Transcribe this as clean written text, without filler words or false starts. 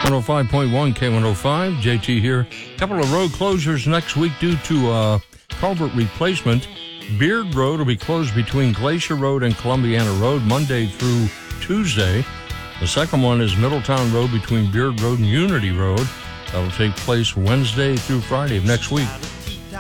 105.1 K105, JT here. Couple of road closures next week due to culvert replacement. Beard Road will be closed between Glacier Road and Columbiana Road Monday through Tuesday. The second one is Middletown Road between Beard Road and Unity Road. That will take place Wednesday through Friday of next week.